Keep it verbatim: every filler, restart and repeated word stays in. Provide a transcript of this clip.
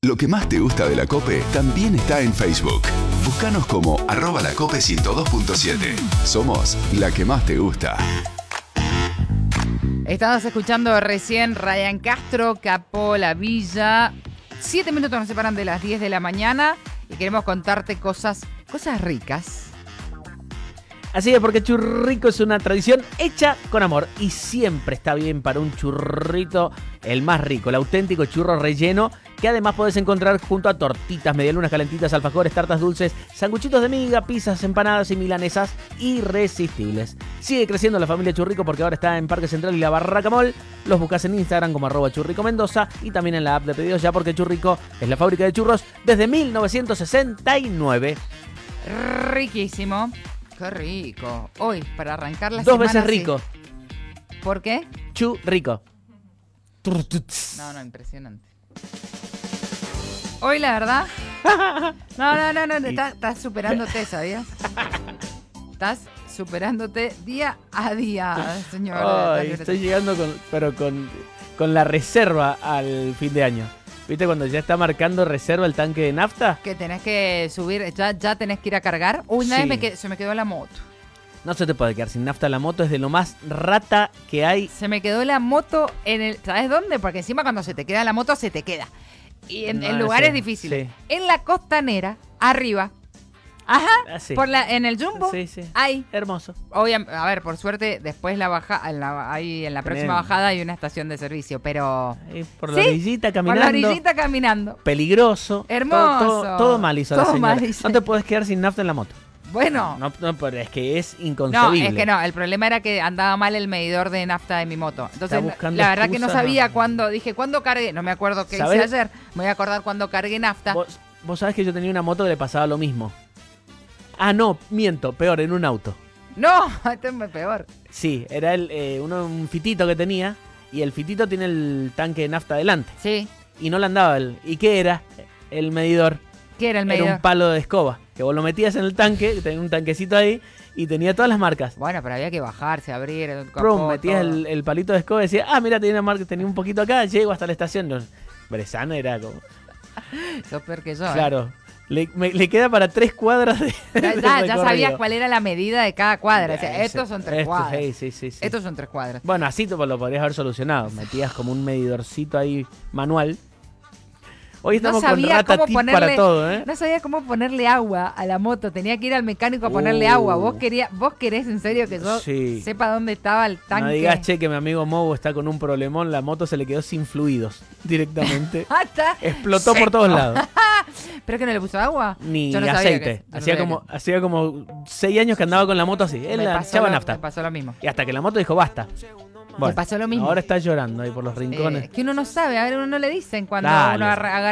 Lo que más te gusta de la COPE también está en Facebook. Búscanos como arroba la cope ciento dos punto siete. Somos la que más te gusta. Estabas escuchando recién Ryan Castro, Capó la Villa. Siete minutos nos separan de las diez de la mañana y queremos contarte cosas, cosas ricas. Así es, porque churrico es una tradición hecha con amor y siempre está bien para un churrito, el más rico, el auténtico churro relleno, que además podés encontrar junto a tortitas, medialunas calentitas, alfajores, tartas dulces, sanguchitos de miga, pizzas, empanadas y milanesas irresistibles. Sigue creciendo la familia Churrico porque ahora está en Parque Central y la Barraca Mall. Los buscás en Instagram como arroba Churrico Mendoza y también en la app de pedidos ya, porque Churrico es la fábrica de churros desde mil novecientos sesenta y nueve. Riquísimo. Qué rico. Hoy, para arrancar la Dos semana... veces rico. Sí. ¿Por qué? Churrico. No, no, impresionante. Hoy, la verdad... No, no, no, no. Estás, estás superándote, ¿sabías? Estás superándote día a día, señor. Ay, estoy llegando con, pero con, con la reserva al fin de año. ¿Viste cuando ya está marcando reserva el tanque de nafta? Que tenés que subir, ya, ya tenés que ir a cargar. Una Sí. vez me qued- se me quedó la moto. No se te puede quedar sin nafta la moto, es de lo más rata que hay. Se me quedó la moto en el... ¿Sabes dónde? Porque encima cuando se te queda la moto, se te queda. Y en, No, en lugares sí, difíciles. sí. En la costanera, arriba. Ajá. Ah, sí. Por la, en el Jumbo. Sí, sí. Ahí. Hermoso. Obviamente, a ver, por suerte, después la baja, en la, ahí en la Tenés- próxima bajada hay una estación de servicio, pero... Ahí por la Sí, orillita Por caminando. la orillita caminando. Peligroso. Hermoso. Todo, todo, todo mal hizo la Todo señora. mal hizo. No te puedes quedar sin nafta en la moto. Bueno. No, no, pero es que es No, inconcebible. es que no, el problema era que andaba mal el medidor de nafta de mi moto. Entonces, buscando la verdad que no excusas, sabía no. cuándo, dije, ¿cuándo cargué? No me acuerdo qué hice ¿Sabés? ayer. Me voy a acordar cuándo cargué nafta. ¿Vos, vos sabés que yo tenía una moto que le pasaba lo mismo. Ah, no, miento, peor, en un auto. No, esto es peor. Sí, era el, eh, uno, un fitito que tenía y el fitito tiene el tanque de nafta adelante Sí. y no le andaba el... ¿Y qué era? El medidor. ¿Qué era el Era medidor? un palo de escoba, que vos lo metías en el tanque, tenía un tanquecito ahí y tenía todas las marcas. Bueno, pero había que bajarse, abrir el capó, Prum, metías todo. el, el palito de escoba y decías, ah, mira, tenía una marca, tenía un poquito acá, llego hasta la estación. No, Bresana era como... Sos peor que yo. ¿eh? Claro, le, me- le queda para tres cuadras de... Ya, de ya, ya recorrido. sabías cuál era la medida de cada cuadra. O sea, Ese- estos son tres esto- cuadras. sí, sí, sí, sí. Estos son tres cuadras. Bueno, así tú lo podrías haber solucionado. Metías como un medidorcito ahí manual. Hoy No estamos con sabía rata cómo tip ponerle, para todo, ¿eh? no sabía cómo ponerle agua a la moto. Tenía que ir al mecánico a ponerle Uh. agua. Vos querías, vos querés en serio que yo Sí. sepa dónde estaba el tanque. No digas, che, que mi amigo Mobo está con un problemón. La moto se le quedó sin fluidos directamente. Ah, está. Explotó Seco. por todos lados. ¿Pero que no le puso agua? Ni Yo no sabía aceite. que- yo no hacía, sabía como, hacía como seis años que andaba con la moto así. Él Me la pasó echaba lo- nafta. Me pasó lo mismo. Y hasta que la moto dijo, basta. Bueno, pasó lo mismo. Ahora está llorando ahí por los Eh, rincones. es que uno no sabe, a ver, uno no le dicen cuando Dale. uno agarra